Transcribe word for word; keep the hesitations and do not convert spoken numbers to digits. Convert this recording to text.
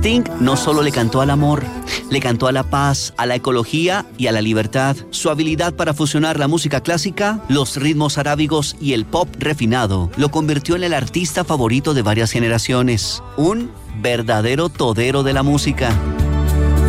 Sting no solo le cantó al amor, le cantó a la paz, a la ecología y a la libertad. Su habilidad para fusionar la música clásica, los ritmos arábigos y el pop refinado lo convirtió en el artista favorito de varias generaciones. Un verdadero todero de la música.